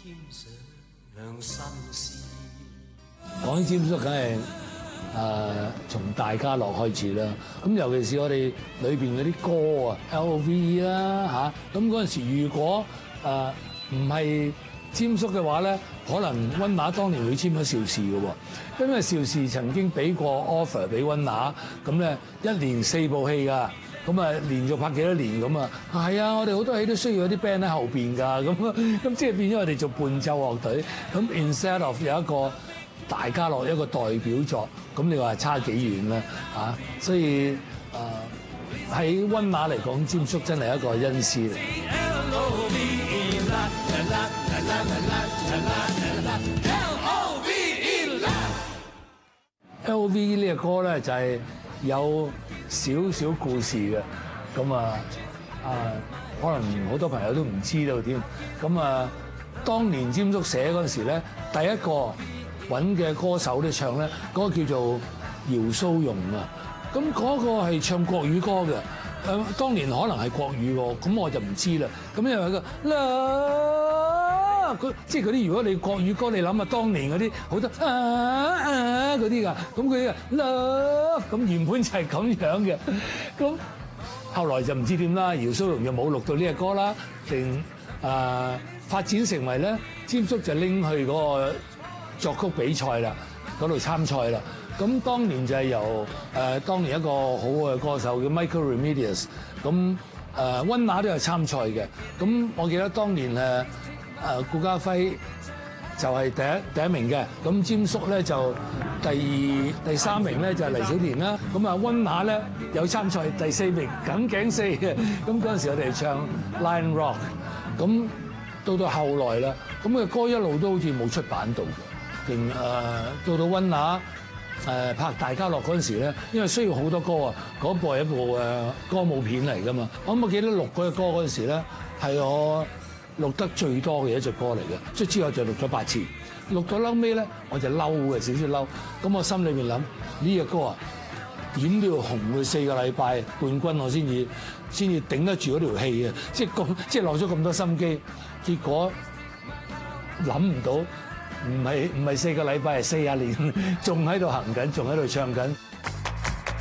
講起霑叔，梗係從大家樂開始啦。咁尤其是我哋裏邊嗰啲歌啊，LV 啦嚇。咁嗰陣時，如果唔係霑叔嘅話咧，可能溫拿當年會簽咗邵氏嘅喎，因為邵氏曾經俾過 offer 俾溫拿，咁咧1年4部戲㗎。咁啊，連續拍幾多年咁啊？係啊，我哋好多戲都需要有啲 band 喺後邊㗎。咁即係變咗我哋做伴奏樂隊。咁 instead of 有一個大家樂一個代表作，咁你話差幾遠咧？嚇！所以喺溫拿嚟講，霑叔真係一個恩師嚟。LOVE 呢個歌咧就係有少少故事嘅，咁可能好多朋友都唔知道添。咁當年霑叔寫嗰陣時咧，第一個揾嘅歌手咧唱咧，嗰個叫做姚蘇蓉啊。咁嗰個係唱國語歌嘅，當年可能係國語喎，咁我就唔知啦。咁因為即係嗰啲，如果你國語歌，你諗下當年嗰啲好多嗰啲㗎，咁佢咁原本就係咁樣嘅。咁後來就唔知點啦，姚蘇蓉就冇錄到呢隻歌啦，定發展成為咧，霑叔就拎去嗰個作曲比賽啦，嗰度參賽啦。咁當年就係由當年一個好嘅歌手叫 Michael Remedios， 咁溫拿都有參賽嘅。咁我記得當年顧嘉輝就係第一名嘅，咁霑叔咧就第三名咧就係黎小田啦。咁溫拿咧有參賽第4名，緊頸4嘅。咁嗰陣時我哋唱 Lion Rock， 咁到後來啦，咁嘅歌一路都好似冇出版到嘅。定到溫拿拍大家樂嗰陣時咧，因為需要好多歌啊，嗰部係一部歌舞片嚟㗎嘛。我記得錄嗰隻歌嗰陣時咧，係我錄得最多嘅一隻歌嚟嘅，即係之後就錄咗8次，錄到後尾咧我就嬲嘅，少少嬲。咁我心裏面諗呢隻歌啊，點都要紅佢4個禮拜冠軍，我先至頂得住嗰條氣啊！即係落咗咁多心機，結果諗唔到，唔係4個禮拜，係40年，仲喺度行緊，仲喺度唱緊。